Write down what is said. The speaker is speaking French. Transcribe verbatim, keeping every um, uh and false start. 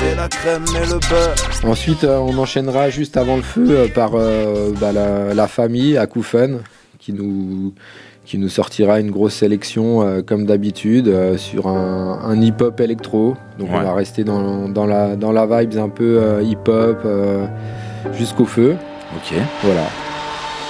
et la crème et le beurre. Ensuite, euh, on enchaînera juste avant le feu euh, par euh, bah, la, la famille Akoufen qui nous, qui nous sortira une grosse sélection euh, comme d'habitude euh, sur un, un hip-hop électro. Donc Ouais. on va rester dans, dans, la, dans la vibes un peu euh, hip-hop euh, jusqu'au feu. Ok. Voilà.